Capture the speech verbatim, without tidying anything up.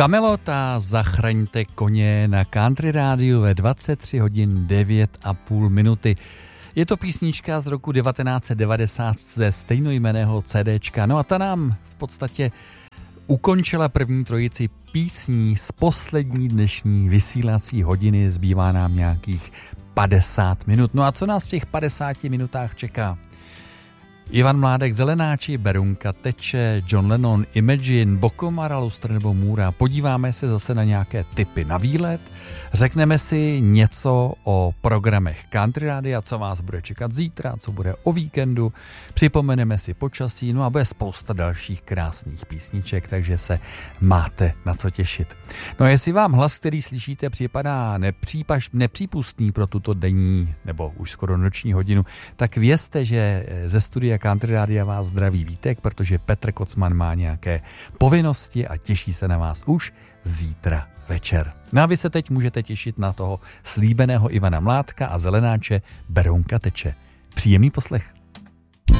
Kamelot a Zachraňte koně na Country Rádiu ve dvacet tři hodin devět a půl minuty. Je to písnička z roku devatenáct set devadesát ze stejnojmenného CDčka. No a ta nám v podstatě ukončila první trojici písní z poslední dnešní vysílací hodiny. Zbývá nám nějakých padesát minut. No a co nás v těch padesáti minutách čeká? Ivan Mládek, Zelenáči, Berunka teče, John Lennon, Imagine, Bokomara, Lustr nebo Můra. Podíváme se zase na nějaké tipy na výlet, řekneme si něco o programech Country Rádia, co vás bude čekat zítra, co bude o víkendu, připomeneme si počasí, no a bude spousta dalších krásných písniček, takže se máte na co těšit. No a jestli vám hlas, který slyšíte, připadá nepřípaš, nepřípustný pro tuto denní nebo už skoro noční hodinu, tak vězte, že ze studia Country Rádia vás zdraví Vítek, protože Petr Kocman má nějaké povinnosti a těší se na vás už zítra večer. No a vy se teď můžete těšit na toho slíbeného Ivana Mládka a Zelenáče Berounka teče. Příjemný poslech.